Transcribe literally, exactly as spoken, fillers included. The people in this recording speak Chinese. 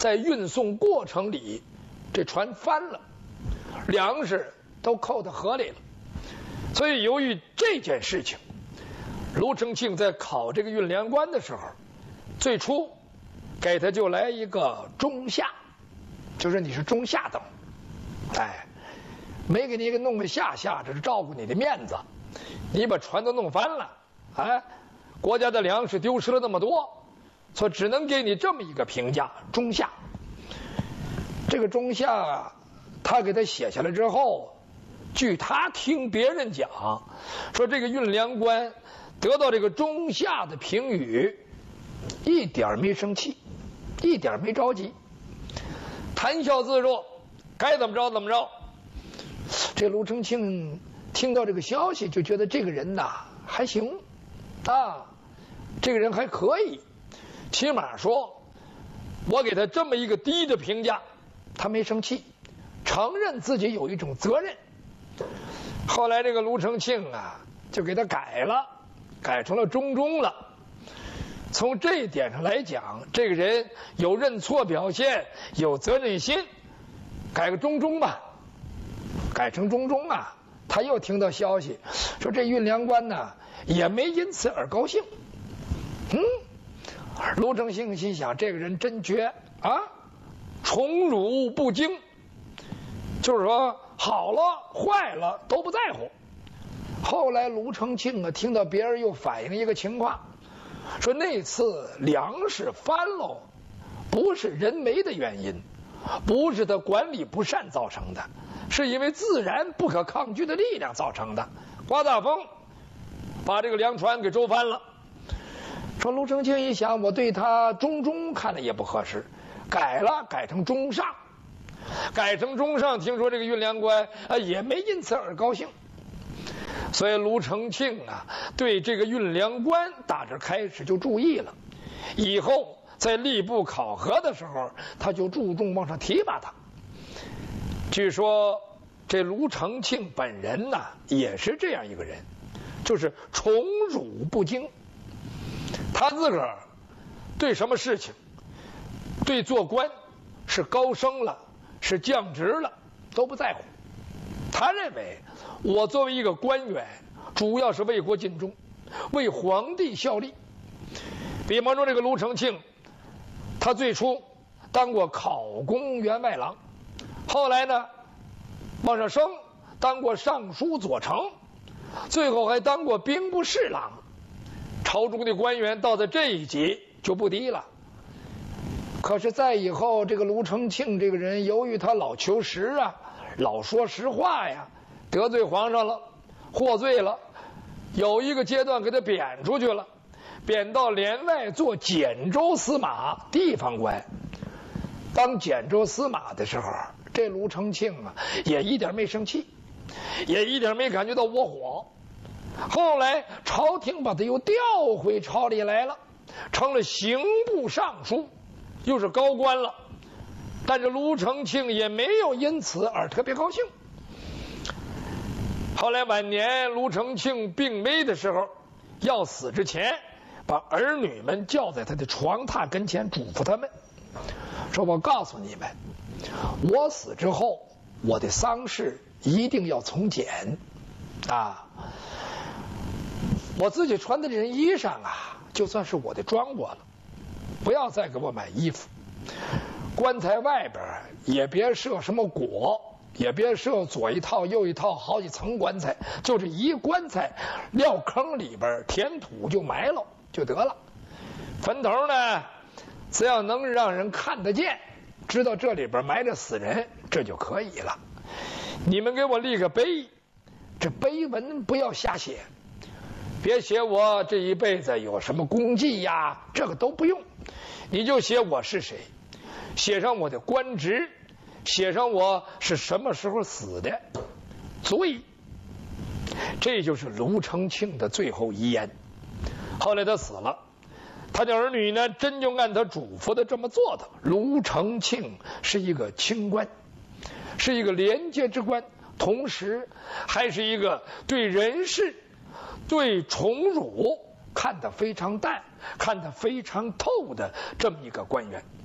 在运送过程里，这船翻了，粮食都扣到河里了。所以由于这件事情，卢承庆在考这个运粮官的时候，最初给他就来一个中下，就是你是中下等，哎，没给你给弄个下下，这是照顾你的面子。你把船都弄翻了，哎，国家的粮食丢失了那么多，所以只能给你这么一个评价，中下。这个中下，他给他写下来之后，据他听别人讲，说这个运粮官得到这个中下的评语，一点没生气，一点没着急，谈笑自若，该怎么着怎么着。这卢承庆听到这个消息，就觉得这个人呐还行啊，这个人还可以，起码说我给他这么一个低的评价，他没生气，承认自己有一种责任。后来这个卢承庆啊就给他改了，改成了中中了。从这一点上来讲，这个人有认错表现，有责任心，改个中中吧，改成中中啊。他又听到消息说这运粮官呢也没因此而高兴。嗯，卢承庆心想这个人真绝啊，宠辱不惊，就是说好了坏了都不在乎。后来卢承庆啊听到别人又反映一个情况，说那次粮食翻喽，不是人为的原因，不是他管理不善造成的，是因为自然不可抗拒的力量造成的。刮大风把这个粮船给周翻了。说卢承庆一想，我对他中中看了也不合适，改了，改成中上。改成中上，听说这个运粮官啊也没因此而高兴。所以卢承庆啊对这个运粮官打这开始就注意了，以后在吏部考核的时候他就注重往上提拔他。据说这卢承庆本人呢也是这样一个人，就是宠辱不惊。他自个儿对什么事情，对做官是高升了是降职了都不在乎。他认为我作为一个官员，主要是为国尽忠，为皇帝效力。比方说这个卢承庆，他最初当过考功员外郎，后来呢往上升当过尚书左丞，最后还当过兵部侍郎。朝中的官员到了这一级就不低了。可是在以后，这个卢承庆这个人由于他老求实啊，老说实话呀，得罪皇上了，获罪了，有一个阶段给他贬出去了，贬到连外做简州司马地方官。当简州司马的时候，这卢承庆啊也一点没生气，也一点没感觉到窝火。后来朝廷把他又调回朝里来了，成了刑部尚书，又是高官了。但是卢承庆也没有因此而特别高兴。后来晚年卢承庆病危的时候，要死之前把儿女们叫在他的床榻跟前，嘱咐他们说，我告诉你们，我死之后我的丧事一定要从简啊，我自己穿的这身衣裳啊就算是我的装过了，不要再给我买衣服。棺材外边也别设什么椁，也别设左一套右一套好几层棺材，就这一棺材撂坑里边填土就埋了就得了。坟头呢只要能让人看得见，知道这里边埋着死人，这就可以了。你们给我立个碑，这碑文不要瞎写，别写我这一辈子有什么功绩呀，这个都不用，你就写我是谁，写上我的官职，写上我是什么时候死的，足以。这就是卢承庆的最后遗言。后来他死了，他的儿女呢真就按他嘱咐的这么做的。卢承庆是一个清官，是一个廉洁之官，同时还是一个对人事对宠辱看得非常淡，看得非常透的这么一个官员。